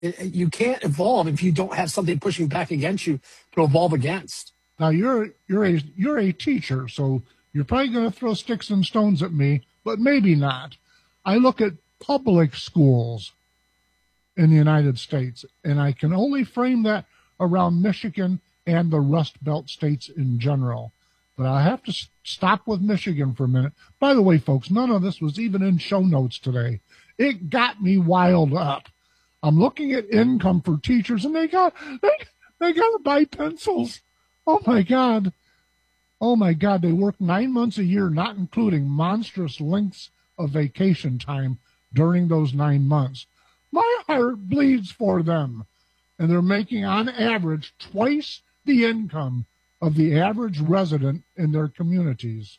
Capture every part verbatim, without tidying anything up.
It, it- you can't evolve if you don't have something pushing back against you to evolve against. Now you're you're a you're a teacher, so you're probably going to throw sticks and stones at me, but maybe not. I look at public schools in the United States, and I can only frame that around Michigan and the Rust Belt states in general. But I have to stop with Michigan for a minute. By the way, folks, none of this was even in show notes today. It got me wild up. I'm looking at income for teachers, and they got they, they got to buy pencils. Oh, my God. Oh, my God. They work nine months a year, not including monstrous lengths of vacation time during those nine months. My heart bleeds for them. And they're making, on average, twice the income of the average resident in their communities.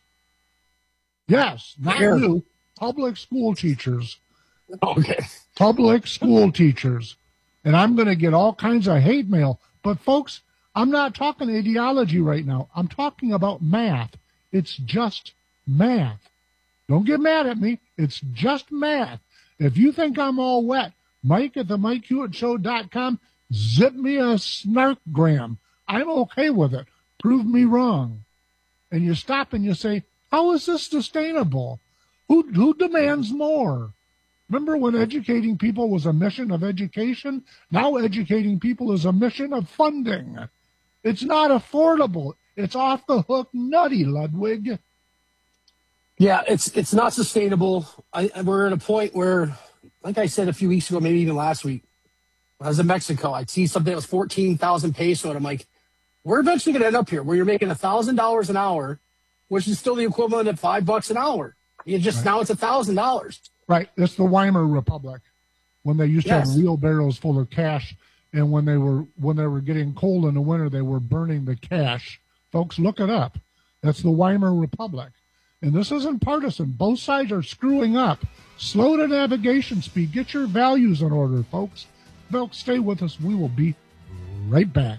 Yes, not Here. you. Public school teachers. Okay. Public school teachers. And I'm going to get all kinds of hate mail. But, folks, I'm not talking ideology right now. I'm talking about math. It's just math. Don't get mad at me. It's just math. If you think I'm all wet, Mike at the Mike Hewitt Show dot com, zip me a snarkgram. I'm okay with it. Prove me wrong. And you stop and you say, how is this sustainable? Who, who demands more? Remember when educating people was a mission of education? Now educating people is a mission of funding. It's not affordable. It's off the hook nutty, Ludwig. Yeah, it's it's not sustainable. I, we're at a point where, like I said a few weeks ago, maybe even last week, when I was in Mexico, I'd see something that was fourteen thousand peso, and I'm like, we're eventually going to end up here where you're making one thousand dollars an hour, which is still the equivalent of five bucks an hour. You just Right. Now it's one thousand dollars. Right. It's the Weimar Republic, when they used to Yes. have wheelbarrows full of cash, and when they were when they were getting cold in the winter, they were burning the cash. Folks, look it up. That's the Weimar Republic. And this isn't partisan. Both sides are screwing up. Slow to navigation speed. Get your values in order, folks. Folks, stay with us. We will be right back.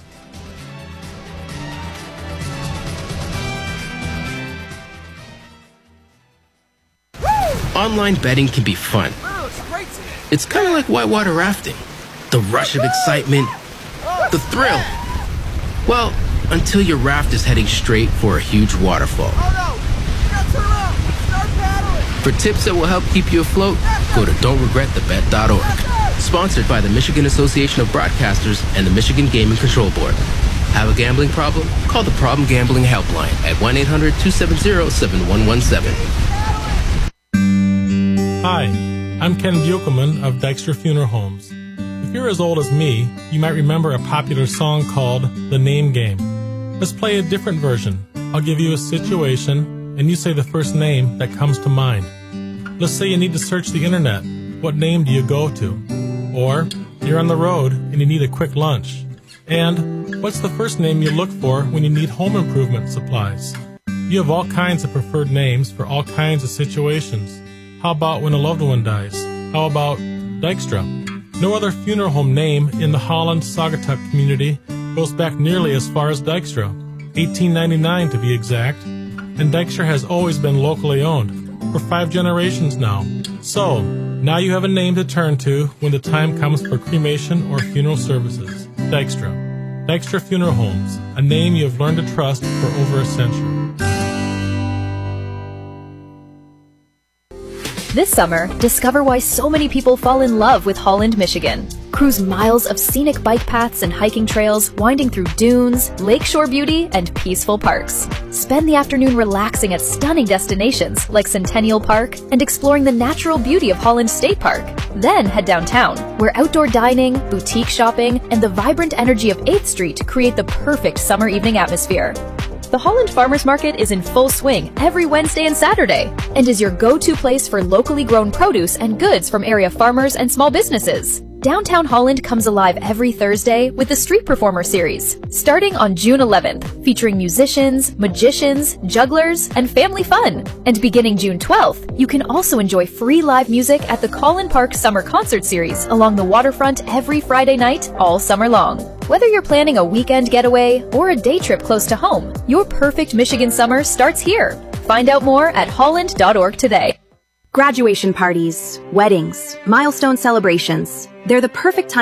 Online betting can be fun. It's kind of like whitewater rafting. The rush of excitement, the thrill. Well, until your raft is heading straight for a huge waterfall. For tips that will help keep you afloat, go to don't regret the bet dot org. Sponsored by the Michigan Association of Broadcasters and the Michigan Gaming Control Board. Have a gambling problem? Call the Problem Gambling Helpline at one eight hundred two seven zero seven one one seven. Hi, I'm Ken Buchelman of Dykstra Funeral Homes. If you're as old as me, you might remember a popular song called The Name Game. Let's play a different version. I'll give you a situation, and you say the first name that comes to mind. Let's say you need to search the internet. What name do you go to? Or you're on the road and you need a quick lunch. And what's the first name you look for when you need home improvement supplies? You have all kinds of preferred names for all kinds of situations. How about when a loved one dies? How about Dykstra? No other funeral home name in the Holland Saugatuck community goes back nearly as far as Dykstra, eighteen ninety-nine to be exact, and Dykstra has always been locally owned, for five generations now. So, now you have a name to turn to when the time comes for cremation or funeral services. Dykstra. Dykstra Funeral Homes, a name you have learned to trust for over a century. This summer, discover why so many people fall in love with Holland, Michigan. Cruise miles of scenic bike paths and hiking trails winding through dunes, lakeshore beauty, and peaceful parks. Spend the afternoon relaxing at stunning destinations like Centennial Park and exploring the natural beauty of Holland State Park. Then head downtown, where outdoor dining, boutique shopping, and the vibrant energy of eighth Street create the perfect summer evening atmosphere. The Holland Farmers Market is in full swing every Wednesday and Saturday and is your go-to place for locally grown produce and goods from area farmers and small businesses. Downtown Holland comes alive every Thursday with the Street Performer Series, starting on June eleventh, featuring musicians, magicians, jugglers, and family fun. And beginning June twelfth, you can also enjoy free live music at the Collin Park Summer Concert Series along the waterfront every Friday night all summer long. Whether you're planning a weekend getaway or a day trip close to home, your perfect Michigan summer starts here. Find out more at holland dot org today. Graduation parties, weddings, milestone celebrations. They're the perfect time